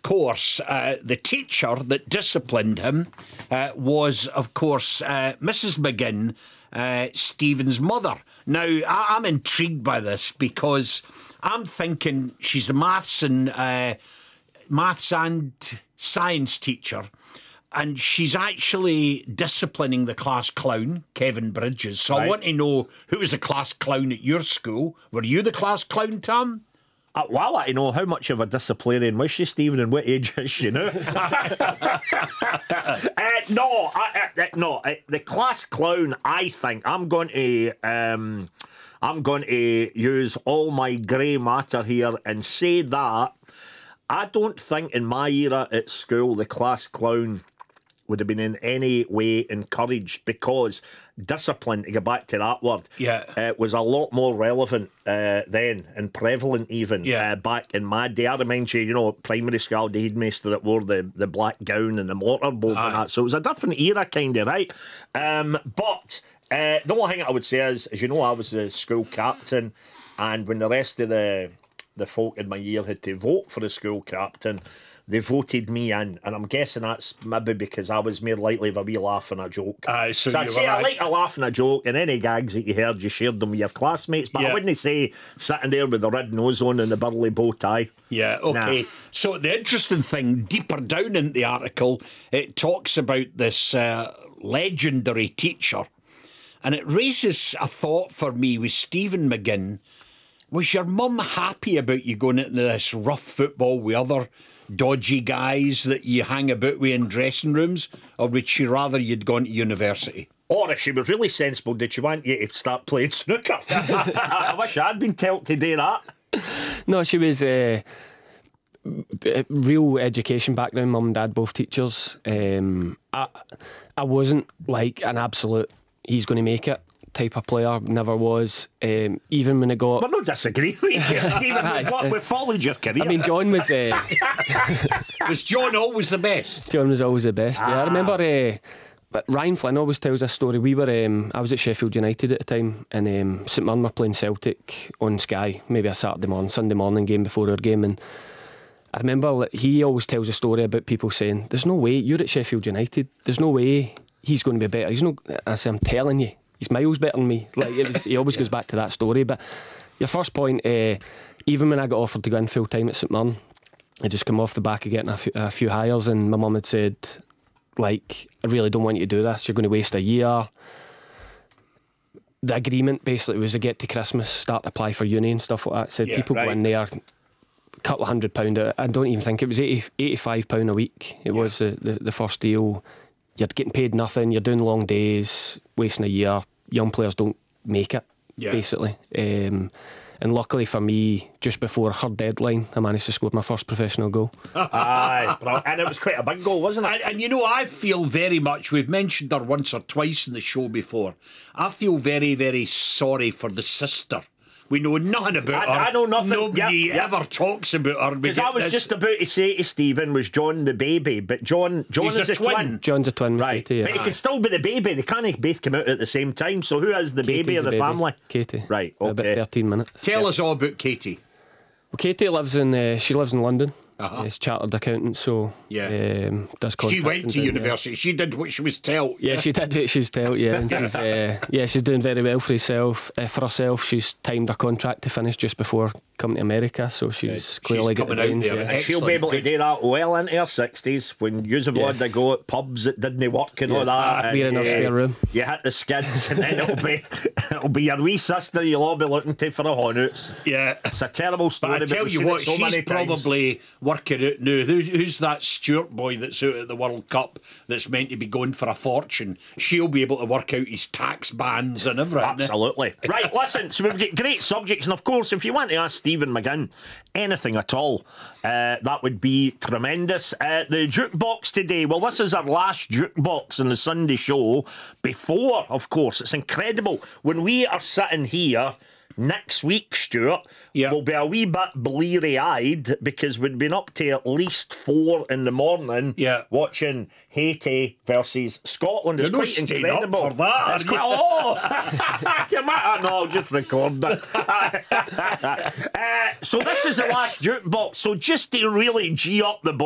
course, the teacher that disciplined him was, of course, Mrs. McGinn, Stephen's mother. Now, I'm intrigued by this because I'm thinking she's a maths and science teacher, and she's actually disciplining the class clown, Kevin Bridges. So I want to know, who was the class clown at your school? Were you the class clown, Tom? Well, I want to know, how much of a disciplinarian was she, Stephen, and what age is she now? No. The class clown, I think, I'm going to use all my grey matter here and say that I don't think in my era at school the class clown would have been in any way encouraged, because discipline, to go back to that word, was a lot more relevant then, and prevalent even back in my day. I remind you, primary school, the headmaster that wore the black gown and the mortarboard and that, so it was a different era kind of, right? But the only thing I would say is, as you know, I was the school captain, and when the rest of the folk in my year had to vote for the school captain, they voted me in, and I'm guessing that's maybe because I was more likely of a wee laugh and a joke. So I'd say I like a laugh and a joke, and any gags that you heard, you shared them with your classmates, but I wouldn't say sitting there with the red nose on and the burly bow tie. Yeah, okay. Nah. So the interesting thing, deeper down in the article, it talks about this legendary teacher, and it raises a thought for me with Stephen McGinn. Was your mum happy about you going into this rough football with other dodgy guys that you hang about with in dressing rooms, or would she rather you'd gone to university? Or if she was really sensible, did she want you to start playing snooker? I wish I'd been told to do that. No, she was real education background. Mum and dad both teachers. I wasn't like an absolute he's going to make it type of player, never was. Even when I got... We're not disagreeing with you, Stephen. We've followed your career. I mean, John was... Was John always the best? John was always the best, yeah. I remember... But Ryan Flynn always tells this story. We were, I was at Sheffield United at the time, and St Mirren were playing Celtic on Sky, maybe a Sunday morning game before our game, and I remember he always tells a story about people saying, there's no way, you're at Sheffield United, there's no way he's going to be better. I say, I'm telling you, he's miles better than me. Like he always goes back to that story. But your first point, even when I got offered to go in full time at St Mirren, I just come off the back of getting a few hires, and my mum had said, like, I really don't want you to do this, you're going to waste a year. The agreement basically was to get to Christmas, start to apply for uni and stuff like that. Said people go in there, a couple of £100, I don't even think it was £85 a week. It was the first deal. You're getting paid nothing, you're doing long days, wasting a year. Young players don't make it, basically. And luckily for me, just before her deadline, I managed to score my first professional goal. Aye, and it was quite a big goal, wasn't it? And I feel very much, we've mentioned her once or twice in the show before, I feel very, very sorry for the sister. We know nothing about her. I know nothing. Nobody ever talks about her. Because I was just about to say to Stephen, was John the baby? But John is a twin. John's a twin, right? Katie, But he can still be the baby. They can't both come out at the same time. So who is the baby of the family? Katie. Right. Okay. About 13 minutes. Tell us all about Katie. Well, Katie lives in London. She's chartered accountant, so does contracting. She went to university. She did what she was told. Yeah, she did what she was told. Yeah, and she's doing very well for herself. She's timed her contract to finish just before coming to America, so she's clearly got the range. And she'll be able to do that well into her 60s when you've had to go at pubs that didn't work and all that. We're in our spare room. You hit the skids, and then it'll be your wee sister you'll all be looking to for a honouts. Yeah, it's a terrible story. But I tell you what, she's probably working out now. Who's that Stewart boy that's out at the World Cup that's meant to be going for a fortune? She'll be able to work out his tax bans and everything. Absolutely. Right, listen, so we've got great subjects, and of course, if you want to ask Stephen McGinn anything at all, that would be tremendous. The jukebox today, well, this is our last jukebox in the Sunday show before, of course, it's incredible. When we are sitting here next week, Stuart, we'll be a wee bit bleary-eyed because we'd been up to at least 4 in the morning watching Haiti versus Scotland. It's quite incredible. Up for that. It's quite, you might no, I'll just record it. So this is the last jukebox. So just to really G up the